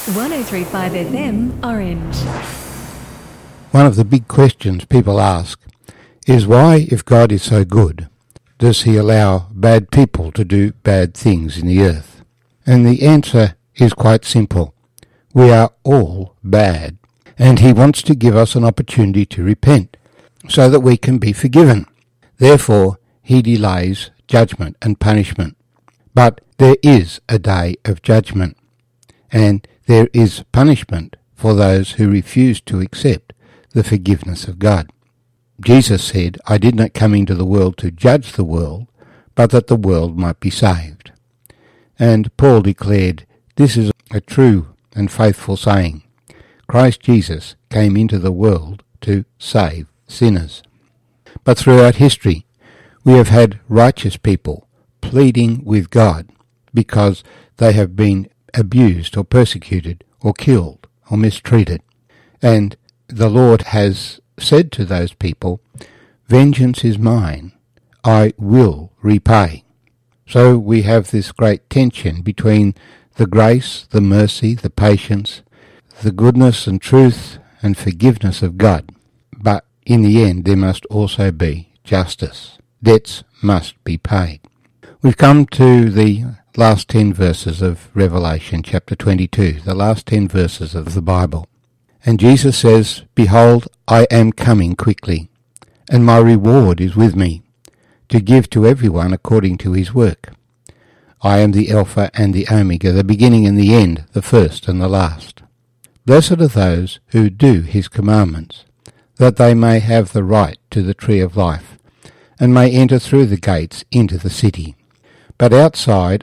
103.5 FM Orange. One of the big questions people ask is why, if God is so good, does he allow bad people to do bad things in the earth? And the answer is quite simple. We are all bad, and he wants to give us an opportunity to repent so that we can be forgiven. Therefore, he delays judgment and punishment. But there is a day of judgment, and there is punishment for those who refuse to accept the forgiveness of God. Jesus said, I did not come into the world to judge the world, but that the world might be saved. And Paul declared, this is a true and faithful saying. Christ Jesus came into the world to save sinners. But throughout history, we have had righteous people pleading with God because they have been abused or persecuted or killed or mistreated. And the Lord has said to those people, vengeance is mine, I will repay. So we have this great tension between the grace, the mercy, the patience, the goodness and truth and forgiveness of God. But in the end there must also be justice. Debts must be paid. We've come to the last 10 verses of Revelation chapter 22, the last 10 verses of the Bible. And Jesus says, behold, I am coming quickly, and my reward is with me, to give to everyone according to his work. I am the Alpha and the Omega, the beginning and the end, the first and the last. Blessed are those who do his commandments, that they may have the right to the tree of life, and may enter through the gates into the city. But outside